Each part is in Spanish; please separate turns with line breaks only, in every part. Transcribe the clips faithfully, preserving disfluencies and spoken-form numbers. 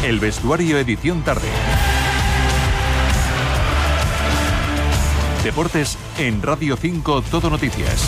El vestuario edición tarde. Deportes en Radio cinco Todo Noticias.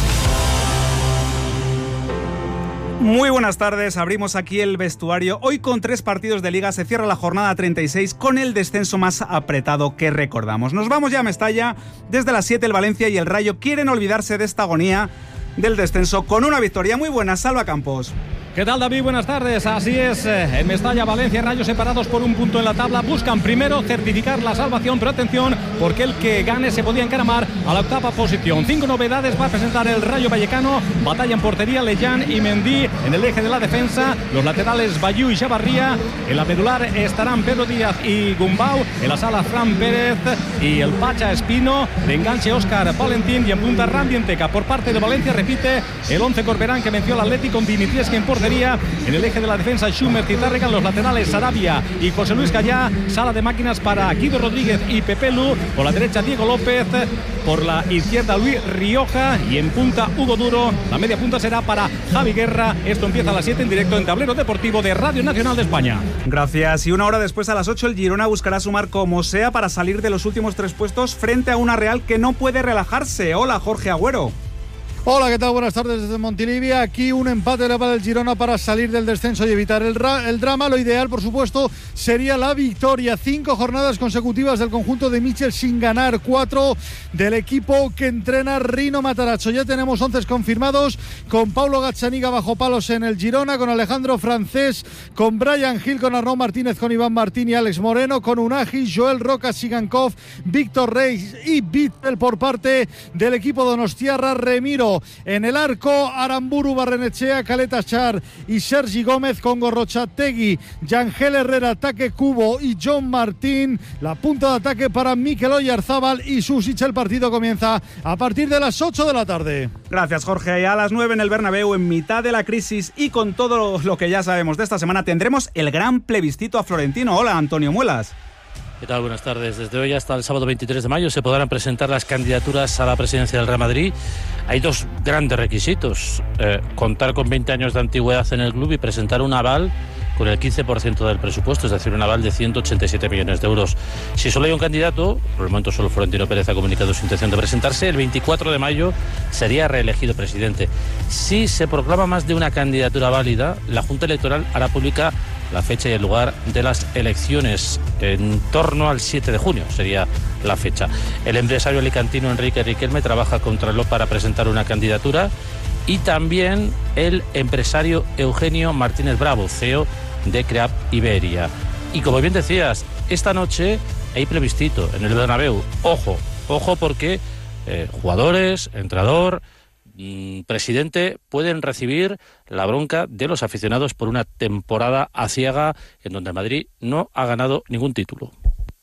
Muy buenas tardes, abrimos aquí el vestuario. Hoy con tres partidos de Liga se cierra la jornada treinta y seis con el descenso más apretado que recordamos. Nos vamos ya a Mestalla. Desde las siete el Valencia y el Rayo quieren olvidarse de esta agonía del descenso con una victoria. Muy buena, Salva Campos.
¿Qué tal, David? Buenas tardes. Así es, en Mestalla, Valencia y Rayo separados por un punto en la tabla. Buscan primero certificar la salvación, pero atención, porque el que gane se podía encaramar a la octava posición. Cinco novedades va a presentar el Rayo Vallecano. Batalla en portería, Lellán y Mendy en el eje de la defensa. Los laterales, Bayú y Chavarría. En la medular estarán Pedro Díaz y Gumbau. En la sala, Fran Pérez y el Pacha Espino. De enganche, Óscar Valentín. Y en punta, Randy Enteca. Por parte de Valencia repite el once Corberán que venció al Atleti con Dimitrievski en portería. En el eje de la defensa, Schumer y Tárrega. Los laterales, Sarabia y José Luis Gallá. Sala de máquinas para Guido Rodríguez y Pepe Lu. Por la derecha, Diego López. Por la izquierda, Luis Rioja. Y en punta, Hugo Duro. La media punta será para Javi Guerra. Esto empieza a las siete en directo en Tablero Deportivo de Radio Nacional de España.
Gracias. Y una hora después, a las ocho, el Girona buscará sumar como sea para salir de los últimos tres puestos frente a una Real que no puede relajarse. Hola, Jorge Agüero.
Hola, ¿qué tal? Buenas tardes desde Montilivi. Aquí un empate para el Girona para salir del descenso y evitar el, ra- el drama. Lo ideal, por supuesto, sería la victoria. Cinco jornadas consecutivas del conjunto de Michel sin ganar. Cuatro del equipo que entrena Rino Matarazzo. Ya tenemos once confirmados con Paulo Gazzaniga bajo palos en el Girona, con Alejandro Francés, con Brian Gil, con Arnaud Martínez, con Iván Martín y Alex Moreno, con Unagi, Joel Roca, Sigankov, Víctor Reis y Bittel por parte del equipo donostiarra. Remiro en el arco, Aramburu, Barrenechea, Caleta Char y Sergi Gómez, con Gorrochategui, Yangel Herrera, Taque Cubo y John Martín. La punta de ataque para Mikel Oyarzábal y Susic. El partido comienza a partir de las ocho de la tarde.
Gracias, Jorge. Y a las nueve en el Bernabéu, en mitad de la crisis y con todo lo que ya sabemos de esta semana, tendremos el gran plebiscito a Florentino. Hola, Antonio Muelas.
¿Qué tal? Buenas tardes. Desde hoy hasta el sábado veintitrés de mayo se podrán presentar las candidaturas a la presidencia del Real Madrid. Hay dos grandes requisitos. Eh, contar con veinte años de antigüedad en el club y presentar un aval con el quince por ciento del presupuesto, es decir, un aval de ciento ochenta y siete millones de euros. Si solo hay un candidato, por el momento solo Florentino Pérez ha comunicado su intención de presentarse, el veinticuatro de mayo sería reelegido presidente. Si se proclama más de una candidatura válida, la Junta Electoral hará pública la fecha y el lugar de las elecciones. En torno al siete de junio sería la fecha. El empresario alicantino Enrique Riquelme trabaja contra lo para presentar una candidatura, y también el empresario Eugenio Martínez Bravo, C E O de Creap Iberia. Y como bien decías, esta noche hay plebiscito en el Bernabéu. Ojo, ojo porque eh, jugadores, entrenador, mmm, presidente pueden recibir la bronca de los aficionados por una temporada aciaga en donde Madrid no ha ganado ningún título.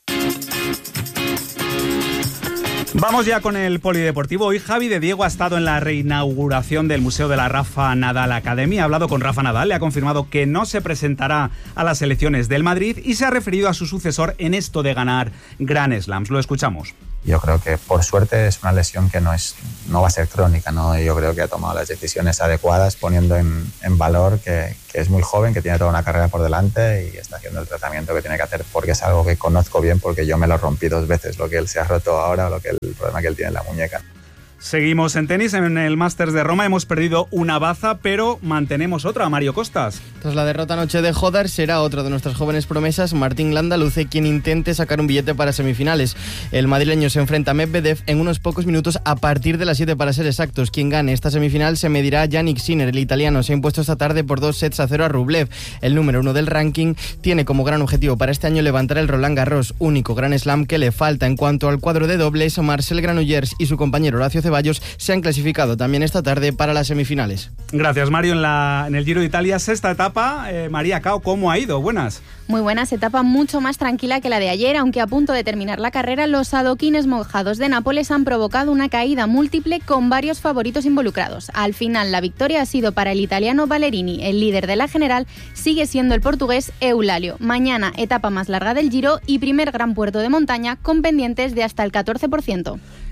Vamos ya con el polideportivo. Hoy Javi de Diego ha estado en la reinauguración del Museo de la Rafa Nadal Academy. Ha hablado con Rafa Nadal, le ha confirmado que no se presentará a las elecciones del Madrid y se ha referido a su sucesor en esto de ganar Grand Slams. Lo escuchamos.
Yo creo que por suerte es una lesión que no, es, no va a ser crónica, ¿no? Yo creo que ha tomado las decisiones adecuadas, poniendo en, en valor que, que es muy joven, que tiene toda una carrera por delante y está haciendo el tratamiento que tiene que hacer, porque es algo que conozco bien, porque yo me lo rompí dos veces, lo que él se ha roto ahora o lo que el problema que él tiene en la muñeca.
Seguimos en tenis, en el Masters de Roma hemos perdido una baza, pero mantenemos otra, Mario Costas.
Tras la derrota anoche de Hodar, será otro de nuestras jóvenes promesas, Martín Landa Luce, quien intente sacar un billete para semifinales. El madrileño se enfrenta a Medvedev en unos pocos minutos a partir de las siete para ser exactos. Quien gane esta semifinal se medirá a Yannick Sinner. El italiano se ha impuesto esta tarde por dos sets a cero a Rublev. El número uno del ranking tiene como gran objetivo para este año levantar el Roland Garros, único Grand Slam que le falta. En cuanto al cuadro de dobles, Marcel Granollers y su compañero Horacio Ceballos se han clasificado también esta tarde para las semifinales.
Gracias, Mario. En, la, en el Giro de Italia, sexta etapa. Eh, María Cao, ¿cómo ha ido? Buenas.
Muy buenas, etapa mucho más tranquila que la de ayer, aunque a punto de terminar la carrera, los adoquines mojados de Nápoles han provocado una caída múltiple con varios favoritos involucrados. Al final, la victoria ha sido para el italiano Ballerini. El líder de la general sigue siendo el portugués Eulalio. Mañana, etapa más larga del Giro y primer gran puerto de montaña con pendientes de hasta el catorce por ciento.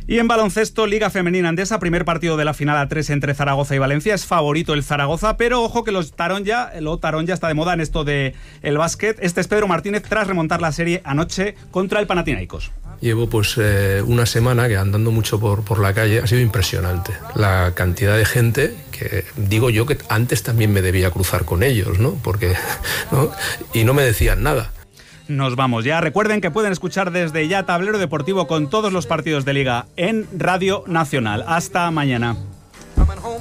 Y en baloncesto, Liga Femenina Andesa, primer partido de la final a tres entre Zaragoza y Valencia. Es favorito el Zaragoza, pero ojo que los Tarón ya, lo Tarón ya está de moda en esto de el básquet. Este es Pedro Martínez tras remontar la serie anoche contra el Panathinaikos.
Llevo pues eh, una semana que andando mucho por, por la calle. Ha sido impresionante la cantidad de gente que digo yo que antes también me debía cruzar con ellos, ¿no? Porque, ¿no? Y no me decían nada.
Nos vamos ya. Recuerden que pueden escuchar desde ya Tablero Deportivo con todos los partidos de Liga en Radio Nacional. Hasta mañana.